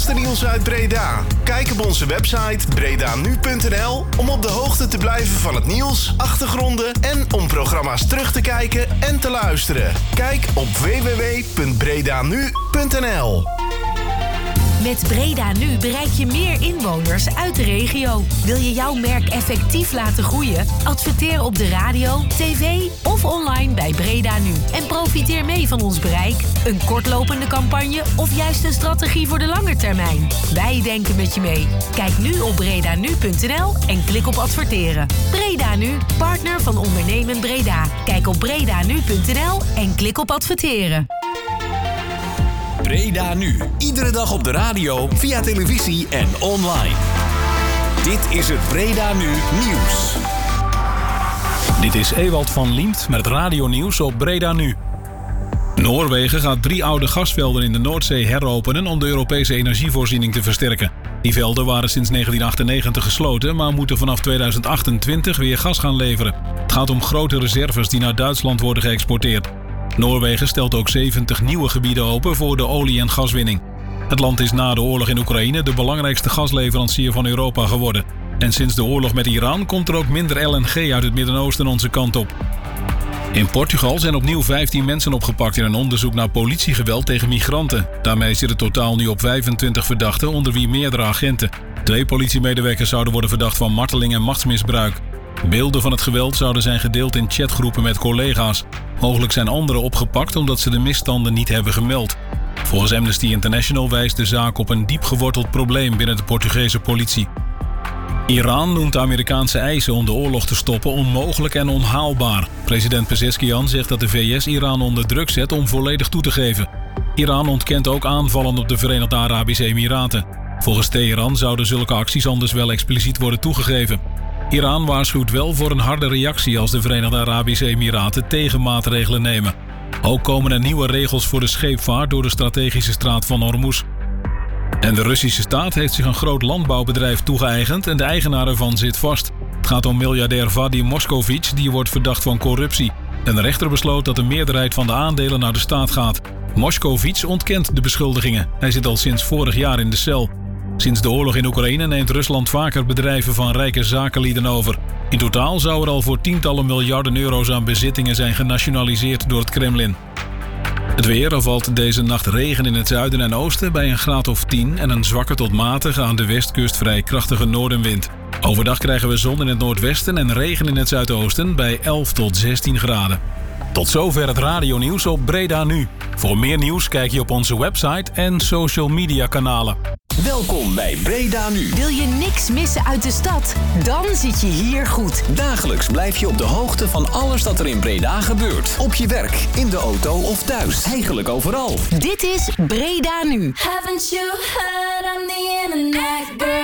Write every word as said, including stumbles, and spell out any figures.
laatste nieuws uit Breda. Kijk op onze website breda nu punt n l om op de hoogte te blijven van het nieuws, achtergronden en om programma's terug te kijken en te luisteren. Kijk op w w w punt breda nu punt n l. Met Breda Nu bereik je meer inwoners uit de regio. Wil je jouw merk effectief laten groeien? Adverteer op de radio, tv of online bij Breda Nu. En profiteer mee van ons bereik, een kortlopende campagne of juist een strategie voor de lange termijn. Wij denken met je mee. Kijk nu op breda nu punt n l en klik op adverteren. Breda Nu, partner van Ondernemen Breda. Kijk op breda nu punt n l en klik op adverteren. Breda Nu. Iedere dag op de radio, via televisie en online. Dit is het Breda Nu nieuws. Dit is Ewald van Liemt met het radionieuws op Breda Nu. Noorwegen gaat drie oude gasvelden in de Noordzee heropenen om de Europese energievoorziening te versterken. Die velden waren sinds negentien achtennegentig gesloten, maar moeten vanaf tweeduizend achtentwintig weer gas gaan leveren. Het gaat om grote reserves die naar Duitsland worden geëxporteerd. Noorwegen stelt ook zeventig nieuwe gebieden open voor de olie- en gaswinning. Het land is na de oorlog in Oekraïne de belangrijkste gasleverancier van Europa geworden. En sinds de oorlog met Iran komt er ook minder L N G uit het Midden-Oosten onze kant op. In Portugal zijn opnieuw vijftien mensen opgepakt in een onderzoek naar politiegeweld tegen migranten. Daarmee zit het totaal nu op vijfentwintig verdachten, onder wie meerdere agenten. Twee politiemedewerkers zouden worden verdacht van marteling en machtsmisbruik. Beelden van het geweld zouden zijn gedeeld in chatgroepen met collega's. Mogelijk zijn anderen opgepakt omdat ze de misstanden niet hebben gemeld. Volgens Amnesty International wijst de zaak op een diep geworteld probleem binnen de Portugese politie. Iran noemt de Amerikaanse eisen om de oorlog te stoppen onmogelijk en onhaalbaar. President Pezeshkian zegt dat de V S Iran onder druk zet om volledig toe te geven. Iran ontkent ook aanvallen op de Verenigde Arabische Emiraten. Volgens Teheran zouden zulke acties anders wel expliciet worden toegegeven. Iran waarschuwt wel voor een harde reactie als de Verenigde Arabische Emiraten tegenmaatregelen nemen. Ook komen er nieuwe regels voor de scheepvaart door de strategische straat van Hormuz. En de Russische staat heeft zich een groot landbouwbedrijf toegeëigend en de eigenaar ervan zit vast. Het gaat om miljardair Vadim Moskovits, die wordt verdacht van corruptie. Een rechter besloot dat de meerderheid van de aandelen naar de staat gaat. Moskovits ontkent de beschuldigingen. Hij zit al sinds vorig jaar in de cel. Sinds de oorlog in Oekraïne neemt Rusland vaker bedrijven van rijke zakenlieden over. In totaal zou er al voor tientallen miljarden euro's aan bezittingen zijn genationaliseerd door het Kremlin. Het weer, er valt deze nacht regen in het zuiden en oosten bij een graad of tien en een zwakke tot matige aan de westkust vrij krachtige noordenwind. Overdag krijgen we zon in het noordwesten en regen in het zuidoosten bij elf tot zestien graden. Tot zover het radionieuws op Breda Nu. Voor meer nieuws kijk je op onze website en social media kanalen. Welkom bij Breda Nu. Wil je niks missen uit de stad? Dan zit je hier goed. Dagelijks blijf je op de hoogte van alles dat er in Breda gebeurt. Op je werk, in de auto of thuis. Eigenlijk overal. Dit is Breda Nu. Haven't you heard I'm the internet girl?